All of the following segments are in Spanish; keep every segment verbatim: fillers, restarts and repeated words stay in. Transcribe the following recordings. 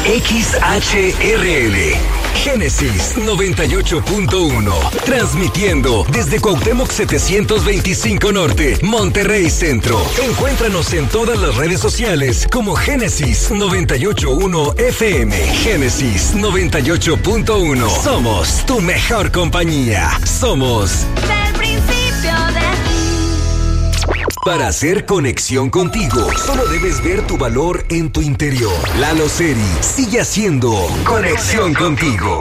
X H R L, Génesis noventa y ocho punto uno, transmitiendo desde Cuauhtémoc setecientos veinticinco Norte, Monterrey Centro. Encuéntranos en todas las redes sociales como Génesis noventa y ocho punto uno F M. Génesis noventa y ocho punto uno. Somos tu mejor compañía. Somos del principio de ti. Para hacer conexión contigo, solo debes ver tu valor en tu interior. Lalo Seri sigue haciendo conexión contigo.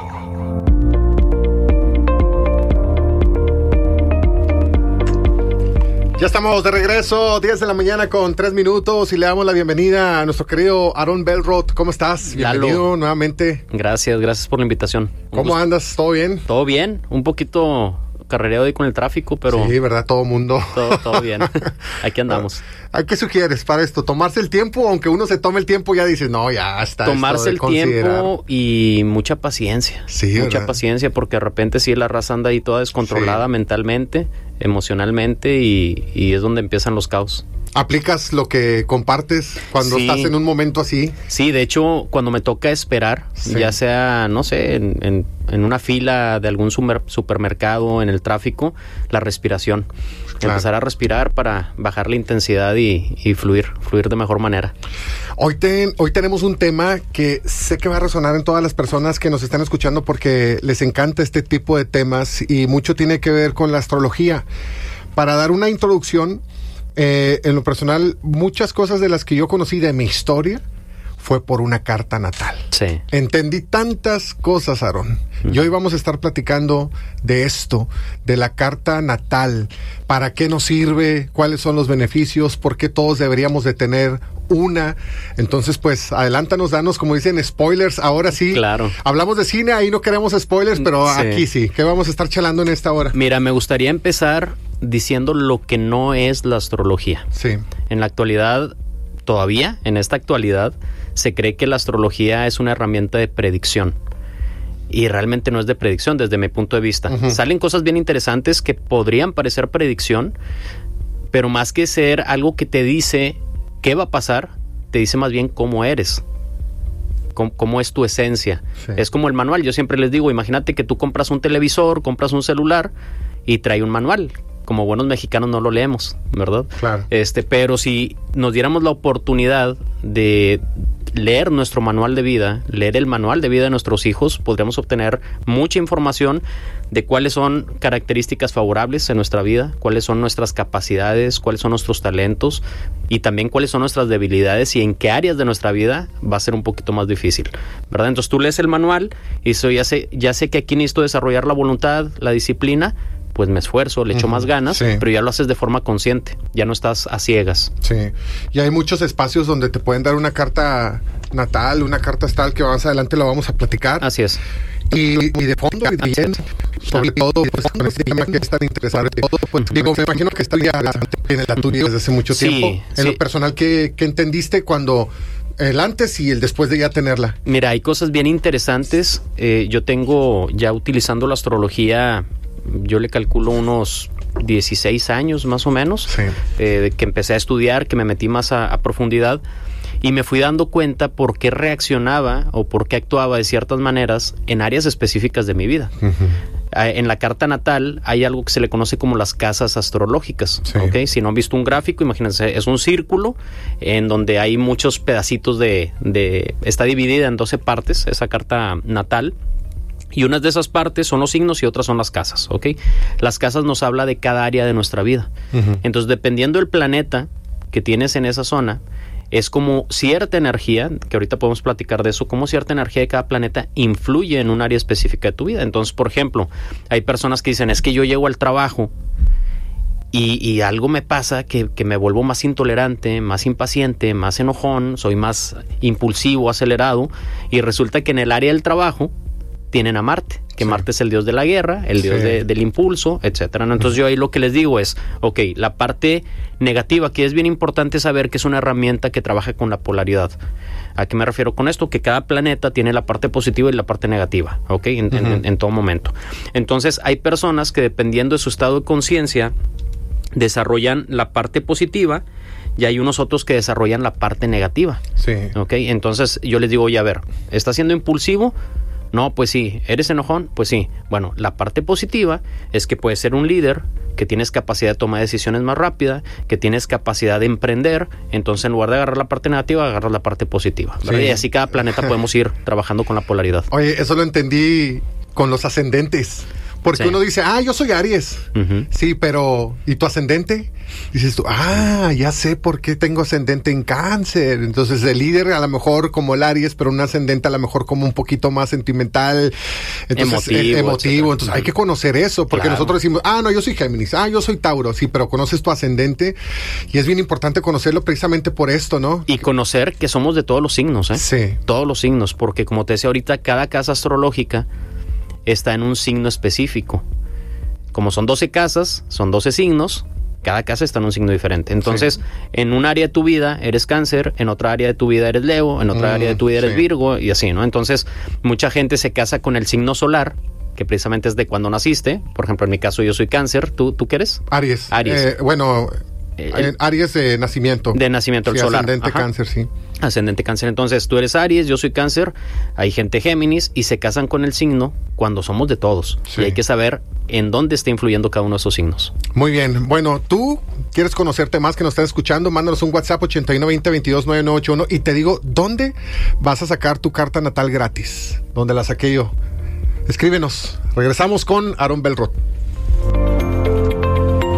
Ya estamos de regreso, diez de la mañana con tres minutos, y le damos la bienvenida a nuestro querido Aaron Belrod. ¿Cómo estás? Bienvenido Lalo. nuevamente. Gracias, gracias por la invitación. Un ¿Cómo gusto. andas? ¿Todo bien? Todo bien, un poquito carrereado ahí con el tráfico, pero Sí, ¿verdad? Todo mundo. todo, todo bien. Aquí andamos. ¿A qué sugieres para esto? ¿Tomarse el tiempo? Aunque uno se tome el tiempo, ya dices, no, ya está. Tomarse el tiempo y mucha paciencia. Sí, mucha ¿verdad? paciencia, porque de repente sí la raza anda ahí toda descontrolada Sí. mentalmente, emocionalmente, y, y es donde empiezan los caos. ¿Aplicas lo que compartes cuando Sí. estás en un momento así? Sí, de hecho, cuando me toca esperar, Sí. ya sea, no sé, en, en, en una fila de algún super- supermercado, en el tráfico, la respiración. Claro. Empezar a respirar para bajar la intensidad y, y fluir, fluir de mejor manera. Hoy, te- hoy tenemos un tema que sé que va a resonar en todas las personas que nos están escuchando, porque les encanta este tipo de temas y mucho tiene que ver con la astrología. Para dar una introducción, eh, en lo personal, muchas cosas de las que yo conocí de mi historia fue por una carta natal. Sí. Entendí tantas cosas, Aaron. Y hoy vamos a estar platicando de esto, de la carta natal. ¿Para qué nos sirve? ¿Cuáles son los beneficios? ¿Por qué todos deberíamos de tener una? Entonces, pues, adelántanos, danos, como dicen, spoilers. Ahora sí. Claro. Hablamos de cine, ahí no queremos spoilers, pero Sí. aquí sí. ¿Qué vamos a estar chalando en esta hora? Mira, me gustaría empezar diciendo lo que no es la astrología. Sí. En la actualidad, todavía, en esta actualidad, se cree que la astrología es una herramienta de predicción. Y realmente no es de predicción desde mi punto de vista. Ujú. Salen cosas bien interesantes que podrían parecer predicción, pero más que ser algo que te dice qué va a pasar, te dice más bien cómo eres. Cómo, cómo es tu esencia. Sí. Es como el manual. Yo siempre les digo, imagínate que tú compras un televisor, compras un celular y trae un manual. Como buenos mexicanos no lo leemos, ¿verdad? Claro. Este, pero si nos diéramos la oportunidad de leer nuestro manual de vida, leer el manual de vida de nuestros hijos, podríamos obtener mucha información de cuáles son características favorables en nuestra vida, cuáles son nuestras capacidades, cuáles son nuestros talentos y también cuáles son nuestras debilidades y en qué áreas de nuestra vida va a ser un poquito más difícil, ¿verdad? Entonces tú lees el manual y eso ya sé, ya sé que aquí necesito desarrollar la voluntad, la disciplina, pues me esfuerzo, le echo Ujú, más ganas, sí. pero ya lo haces de forma consciente, ya no estás a ciegas. Sí, y hay muchos espacios donde te pueden dar una carta natal, una carta astral, que más adelante lo vamos a platicar. Así es. Y, y de fondo, y bien, sobre todo, pues con este tema que es tan interesante. Pues, digo, me imagino que está ya en el tuyo desde hace mucho Sí, tiempo. En sí. lo personal, ¿qué, qué entendiste cuando el antes y el después de ya tenerla? Mira, hay cosas bien interesantes. Eh, yo tengo ya utilizando la astrología, yo le calculo unos dieciséis años más o menos, Sí. eh, que empecé a estudiar, que me metí más a, a profundidad y me fui dando cuenta por qué reaccionaba o por qué actuaba de ciertas maneras en áreas específicas de mi vida. Uh-huh. Eh, En la carta natal hay algo que se le conoce como las casas astrológicas. Sí. ¿Ok? Si no han visto un gráfico, imagínense, es un círculo en donde hay muchos pedacitos de, de... Está dividida en doce partes, esa carta natal. Y unas de esas partes son los signos y otras son las casas, ¿ok? Las casas nos habla de cada área de nuestra vida. Uh-huh. Entonces, dependiendo del planeta que tienes en esa zona, es como cierta energía, que ahorita podemos platicar de eso, como cierta energía de cada planeta influye en un área específica de tu vida. Entonces, por ejemplo, hay personas que dicen, es que yo llego al trabajo y, y algo me pasa que, que me vuelvo más intolerante, más impaciente, más enojón, soy más impulsivo, acelerado, y resulta que en el área del trabajo tienen a Marte, que Sí. Marte es el dios de la guerra, el dios Sí. de, del impulso, etcétera. ¿No? Entonces yo ahí lo que les digo es, ok, la parte negativa, que es bien importante saber que es una herramienta que trabaja con la polaridad. ¿A qué me refiero con esto? Que cada planeta tiene la parte positiva y la parte negativa, ok, en, Uh-huh. en, en todo momento. Entonces hay personas que dependiendo de su estado de conciencia desarrollan la parte positiva y hay unos otros que desarrollan la parte negativa. Sí. ¿Ok? Entonces yo les digo, oye, a ver, ¿estás siendo impulsivo? No, pues sí. ¿Eres enojón? Pues sí. Bueno, la parte positiva es que puedes ser un líder, que tienes capacidad de tomar decisiones más rápida, que tienes capacidad de emprender. Entonces, en lugar de agarrar la parte negativa, agarras la parte positiva, ¿verdad? Sí. Y así cada planeta podemos ir trabajando con la polaridad. Oye, eso lo entendí con los ascendentes. Porque Sí. uno dice, ah, yo soy Aries. Uh-huh. Sí, pero ¿y tu ascendente? Dices tú, ah, ya sé por qué tengo ascendente en Cáncer. Entonces el líder a lo mejor como el Aries, pero un ascendente a lo mejor como un poquito más sentimental, entonces, Emotivo, eh, emotivo. etcétera. Entonces hay que conocer eso, porque Claro. nosotros decimos, ah, no, yo soy Géminis, ah, yo soy Tauro, sí, pero conoces tu ascendente y es bien importante conocerlo precisamente por esto, ¿no? Y conocer que somos de todos los signos, ¿eh? Sí. Todos los signos, porque como te decía ahorita, cada casa astrológica está en un signo específico. Como son doce casas, son doce signos, cada casa está en un signo diferente. Entonces, Sí. en un área de tu vida eres Cáncer, en otra área de tu vida eres Leo, en otra Mm, área de tu vida eres sí. Virgo y así, ¿no? Entonces, mucha gente se casa con el signo solar, que precisamente es de cuando naciste. Por ejemplo, en mi caso yo soy Cáncer. ¿Tú, tú qué eres? Aries. Aries. Eh, bueno, Eh, eh, el- Aries de nacimiento. De nacimiento, el Sí, solar. ascendente Ajá. Cáncer, sí. Ascendente Cáncer. Entonces, tú eres Aries, yo soy Cáncer, hay gente Géminis y se casan con el signo cuando somos de todos. Sí. Y hay que saber en dónde está influyendo cada uno de esos signos. Muy bien. Bueno, tú quieres conocerte más, que nos estás escuchando, mándanos un WhatsApp ochenta y nueve veinte veintidós nueve nueve ocho uno y te digo dónde vas a sacar tu carta natal gratis. ¿Dónde la saqué yo? Escríbenos. Regresamos con Aaron Belrot.